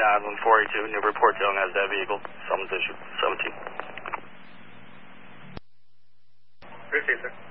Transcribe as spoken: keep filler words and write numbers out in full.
Island four eighty-two, Newburyport, dealing as that vehicle. Summons issued. seventeen. Received, sir.